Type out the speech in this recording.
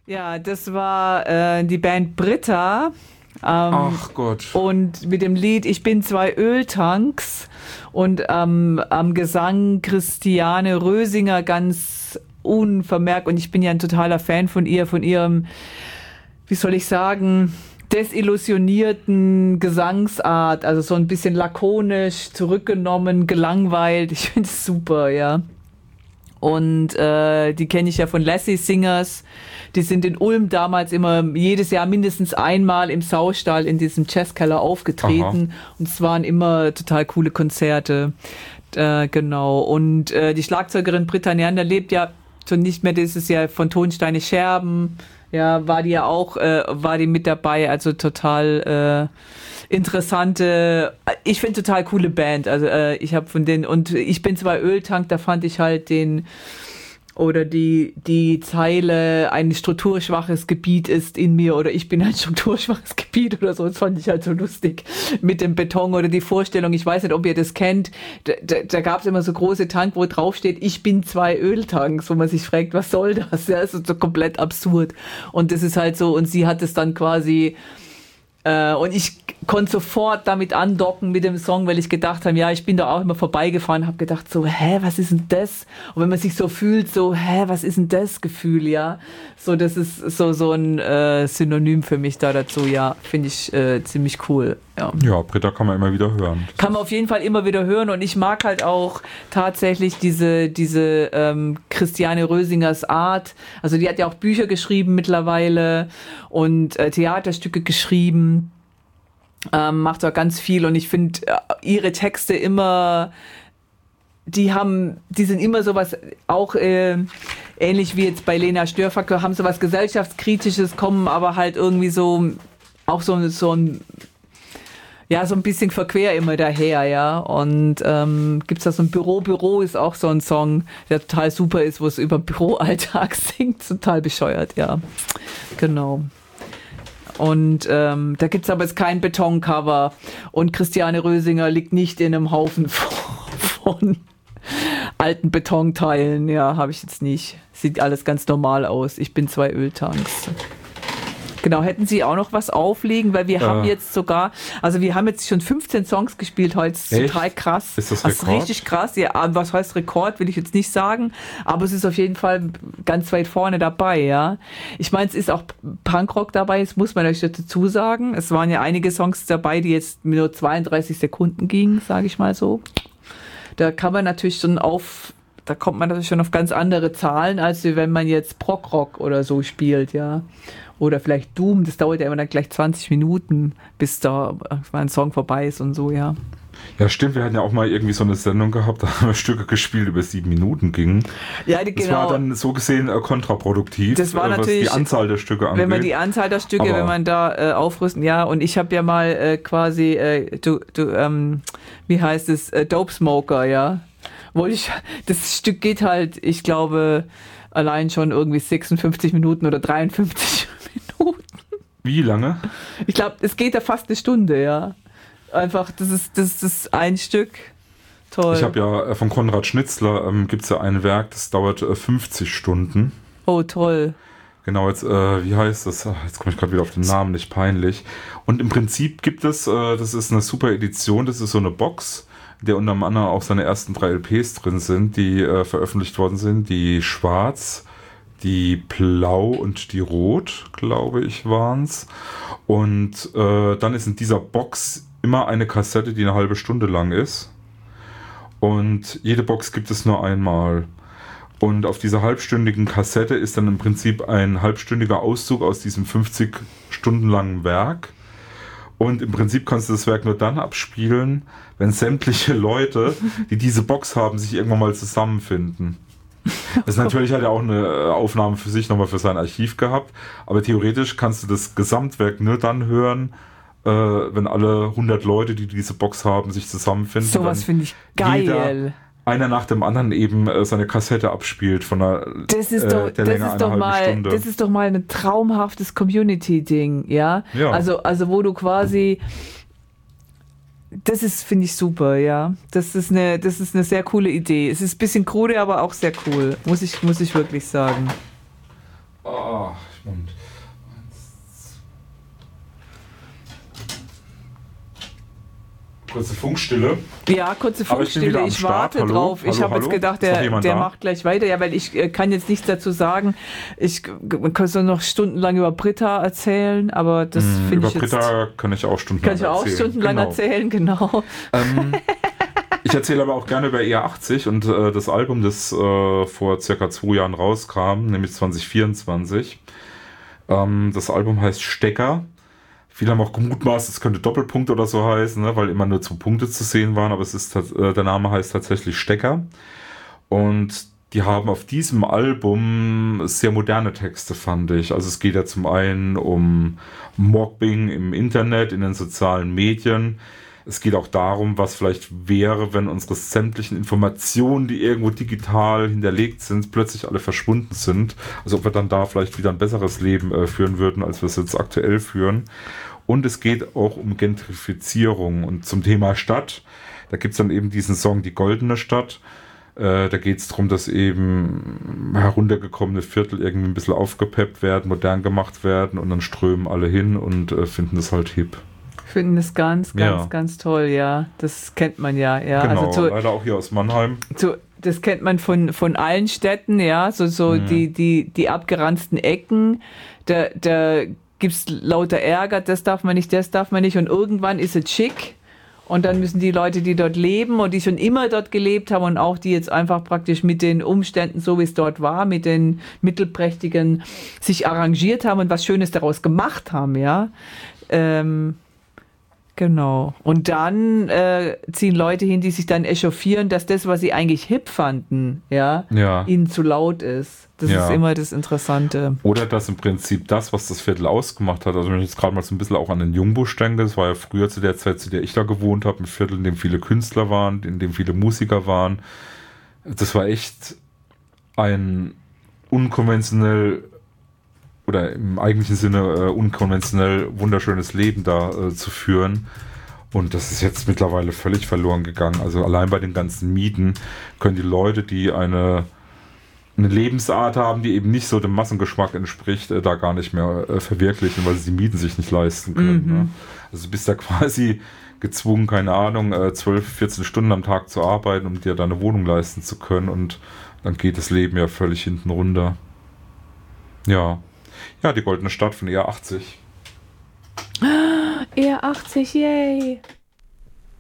Ja, das war die Band Britta. Ach Gott. Und mit dem Lied Ich bin zwei Öltanks und am Gesang Christiane Rösinger ganz unvermerkt. Und ich bin ja ein totaler Fan von ihr, von ihrem, wie soll ich sagen, desillusionierten Gesangsart. Also so ein bisschen lakonisch, zurückgenommen, gelangweilt. Ich finde es super, ja. Und die kenne ich ja von Lassie Singers. Die sind in Ulm damals immer jedes Jahr mindestens einmal im Saustall in diesem Jazzkeller aufgetreten. Aha. Und es waren immer total coole Konzerte. Genau. Und die Schlagzeugerin Britta Neander lebt ja schon nicht mehr dieses Jahr von Tonsteine Scherben. Ja, war die ja auch, war die mit dabei. Also total interessante, ich finde total coole Band. Also ich habe von denen, und ich bin zwei Öltank, da fand ich halt die Zeile, ein strukturschwaches Gebiet ist in mir oder ich bin ein strukturschwaches Gebiet oder so, das fand ich halt so lustig mit dem Beton oder die Vorstellung, ich weiß nicht, ob ihr das kennt, da gab es immer so große Tank, wo drauf steht, ich bin zwei Öltanks, wo man sich fragt, was soll das? Ja, das ist so komplett absurd und das ist halt so, und sie hat es dann quasi und ich konnte sofort damit andocken mit dem Song, weil ich gedacht habe, ja, ich bin da auch immer vorbeigefahren, habe gedacht so, was ist denn das? Und wenn man sich so fühlt, so, was ist denn das Gefühl, ja? So, das ist so ein Synonym für mich da dazu, ja, finde ich ziemlich cool. Ja, Britta kann man immer wieder hören. Kann man auf jeden Fall immer wieder hören und ich mag halt auch tatsächlich diese Christiane Rösingers Art. Also die hat ja auch Bücher geschrieben mittlerweile und Theaterstücke geschrieben. Macht auch ganz viel und ich finde ihre Texte immer, die sind immer sowas, auch ähnlich wie jetzt bei Lena Störfaktor, haben sowas gesellschaftskritisches, kommen aber halt irgendwie so, auch so ein ja, so ein bisschen verquer immer daher, ja. Und gibt's da so ein Büro ist auch so ein Song, der total super ist, wo es über Büroalltag singt, total bescheuert, ja. Genau. Und da gibt's aber jetzt kein Betoncover. Und Christiane Rösinger liegt nicht in einem Haufen von alten Betonteilen. Ja, habe ich jetzt nicht. Sieht alles ganz normal aus. Ich bin zwei Öltanks. Genau, hätten Sie auch noch was auflegen? Weil wir haben jetzt sogar, also wir haben jetzt schon 15 Songs gespielt heute. Das ist total krass. Ist das Rekord? Das ist richtig krass. Ja, was heißt Rekord, will ich jetzt nicht sagen. Aber es ist auf jeden Fall ganz weit vorne dabei, ja. Ich meine, es ist auch Punkrock dabei, das muss man euch dazu sagen. Es waren ja einige Songs dabei, die jetzt nur 32 Sekunden gingen, sage ich mal so. Da kann man natürlich da kommt man natürlich schon auf ganz andere Zahlen, als wenn man jetzt Prog-Rock oder so spielt, ja. Oder vielleicht Doom, das dauert ja immer dann gleich 20 Minuten, bis da ein Song vorbei ist und so, ja. Ja, stimmt, wir hatten ja auch mal irgendwie so eine Sendung gehabt, da haben wir Stücke gespielt, die über 7 Minuten gingen. Ja, genau. Das war dann so gesehen kontraproduktiv, das war natürlich, was die Anzahl der Stücke angeht. Wenn man die Anzahl der Stücke, wenn man da aufrüsten, ja, und ich habe ja mal quasi, wie heißt es, Dope Smoker, ja. Das Stück geht halt, ich glaube, allein schon irgendwie 56 Minuten oder 53 Minuten. Wie lange? Ich glaube, es geht ja fast eine Stunde, ja. Einfach, das ist ein Stück. Toll. Ich habe ja von Konrad Schnitzler, gibt es ja ein Werk, das dauert 50 Stunden. Oh, toll. Genau, jetzt, wie heißt das? Jetzt komme ich gerade wieder auf den Namen, nicht peinlich. Und im Prinzip gibt es, das ist eine super Edition, das ist so eine Box, der unter anderem auch seine ersten 3 LPs drin sind, die veröffentlicht worden sind. Die Schwarz, die Blau und die Rot, glaube ich, waren's. Und dann ist in dieser Box immer eine Kassette, die eine halbe Stunde lang ist. Und jede Box gibt es nur einmal. Und auf dieser halbstündigen Kassette ist dann im Prinzip ein halbstündiger Auszug aus diesem 50 Stunden langen Werk. Und im Prinzip kannst du das Werk nur dann abspielen, wenn sämtliche Leute, die diese Box haben, sich irgendwann mal zusammenfinden. Das ist natürlich halt auch eine Aufnahme für sich nochmal für sein Archiv gehabt, aber theoretisch kannst du das Gesamtwerk nur dann hören, wenn alle 100 Leute, die diese Box haben, sich zusammenfinden. Sowas finde ich geil. Einer nach dem anderen eben seine Kassette abspielt von der Länge einer halben Stunde. Das ist doch mal ein traumhaftes Community-Ding, ja? Also wo du quasi, das ist, finde ich super, ja. Das ist eine sehr coole Idee. Es ist ein bisschen krude, aber auch sehr cool, muss ich wirklich sagen. Oh, ich Und kurze Funkstille. Ja, kurze Funkstille. Ich warte drauf. Ich habe jetzt gedacht, der macht gleich weiter. Ja, weil ich kann jetzt nichts dazu sagen. Man kann so noch stundenlang über Britta erzählen, aber das finde ich jetzt... Über Britta kann ich auch stundenlang erzählen, genau. Ich erzähle aber auch gerne über ER80 und das Album, das vor circa 2 Jahren rauskam, nämlich 2024. Das Album heißt Stecker. Viele haben auch gemutmaßt, es könnte Doppelpunkt oder so heißen, ne, weil immer nur 2 Punkte zu sehen waren, aber es ist der Name heißt tatsächlich Stecker. Und die haben auf diesem Album sehr moderne Texte, fand ich. Also es geht ja zum einen um Mobbing im Internet, in den sozialen Medien. Es geht auch darum, was vielleicht wäre, wenn unsere sämtlichen Informationen, die irgendwo digital hinterlegt sind, plötzlich alle verschwunden sind. Also ob wir dann da vielleicht wieder ein besseres Leben führen würden, als wir es jetzt aktuell führen. Und es geht auch um Gentrifizierung. Und zum Thema Stadt, da gibt es dann eben diesen Song Die Goldene Stadt. Da geht es darum, dass eben heruntergekommene Viertel irgendwie ein bisschen aufgepeppt werden, modern gemacht werden und dann strömen alle hin und finden es halt hip. Finden es ganz toll, ja. Das kennt man ja. Genau, also leider auch hier aus Mannheim. Das kennt man von allen Städten, ja. Die abgeranzten Ecken. Da gibt es lauter Ärger, das darf man nicht. Und irgendwann ist es schick. Und dann müssen die Leute, die dort leben und die schon immer dort gelebt haben und auch die jetzt einfach praktisch mit den Umständen, so wie es dort war, mit den Mittelprächtigen sich arrangiert haben und was Schönes daraus gemacht haben, ja. Genau. Und dann ziehen Leute hin, die sich dann echauffieren, dass das, was sie eigentlich hip fanden, ihnen zu laut ist. Das ist immer das Interessante. Oder dass im Prinzip das, was das Viertel ausgemacht hat, also wenn ich jetzt gerade mal so ein bisschen auch an den Jungbusch denke, das war ja früher zu der Zeit, zu der ich da gewohnt habe, ein Viertel, in dem viele Künstler waren, in dem viele Musiker waren. Das war echt ein unkonventionell oder im eigentlichen Sinne unkonventionell wunderschönes Leben da zu führen. Und das ist jetzt mittlerweile völlig verloren gegangen. Also allein bei den ganzen Mieten können die Leute, die eine Lebensart haben, die eben nicht so dem Massengeschmack entspricht, da gar nicht mehr verwirklichen, weil sie die Mieten sich nicht leisten können. Ne? Also du bist da quasi gezwungen, keine Ahnung, 12, 14 Stunden am Tag zu arbeiten, um dir deine Wohnung leisten zu können. Und dann geht das Leben ja völlig hinten runter. Ja, die Goldene Stadt von ER80. ER80, yay!